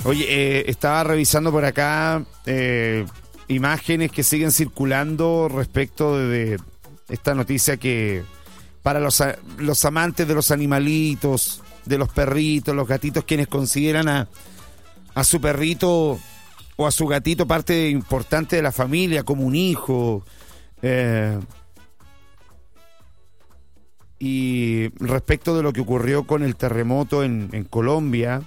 Oye, estaba revisando por acá imágenes que siguen circulando respecto de esta noticia que para los amantes de los animalitos, de los perritos, los gatitos, quienes consideran a su perrito o a su gatito parte importante de la familia, como un hijo. Y respecto de lo que ocurrió con el terremoto en Colombia,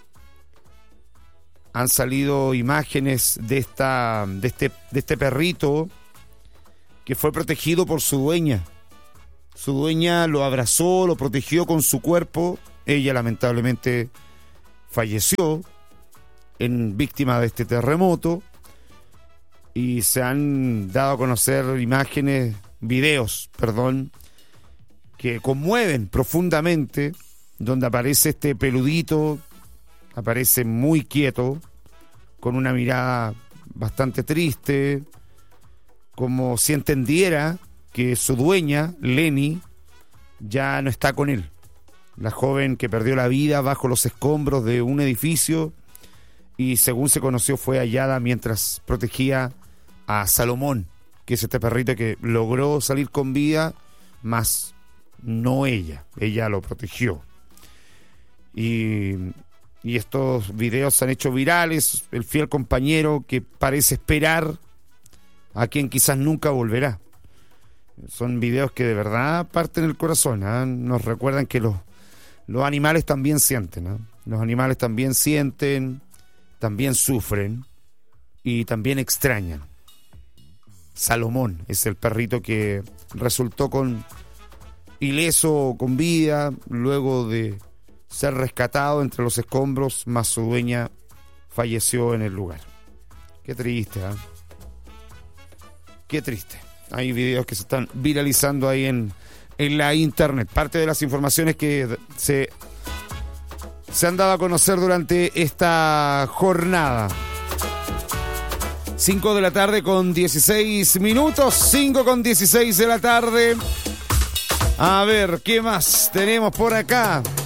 han salido imágenes de este perrito que fue protegido por su dueña. Su dueña lo abrazó, lo protegió con su cuerpo. Ella lamentablemente falleció víctima de este terremoto. Y se han dado a conocer videos, que conmueven profundamente, donde aparece este peludito, aparece muy quieto, con una mirada bastante triste, como si entendiera que su dueña, Lenny, ya no está con él. La joven que perdió la vida bajo los escombros de un edificio y, según se conoció, fue hallada mientras protegía a Salomón, que es este perrito que logró salir con vida, mas no ella lo protegió. Y estos videos se han hecho virales. El fiel compañero que parece esperar a quien quizás nunca volverá. Son videos que de verdad parten el corazón, ¿eh? Nos recuerdan que los animales también sienten, ¿eh? Los animales también sienten, también sufren y también extrañan. Salomón es el perrito que resultó ileso, con vida, luego de ser rescatado entre los escombros, mas su dueña falleció en el lugar. Qué triste, ¿eh? Qué triste. Hay videos que se están viralizando ahí en la internet. Parte de las informaciones que se han dado a conocer durante esta jornada. 5 de la tarde con 16 minutos. 5 con 16 de la tarde. A ver, ¿qué más tenemos por acá?